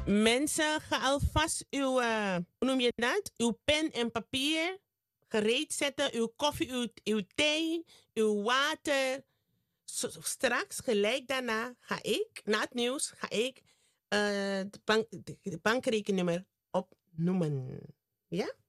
Mensen, ga alvast uw, hoe noem je dat? Uw pen en papier gereed zetten. Uw koffie, uw thee, uw water. Straks, gelijk daarna, ga ik, na het nieuws, ga ik de bankrekeningnummer opnoemen. Ja?